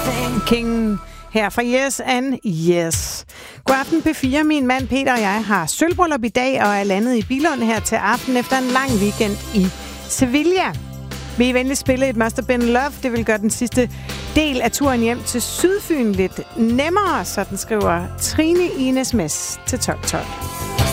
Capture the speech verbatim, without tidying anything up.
King her fra Yes and Yes. God aften P fire. Min mand Peter og jeg har sølvbryllup i dag og er landet i Billund her til aften efter en lang weekend i Sevilla. Vi er venligt spille et Must Have Been Love. Det vil gøre den sidste del af turen hjem til Sydfyn lidt nemmere, sådan skriver Trine Ines Mess til tolv tolv.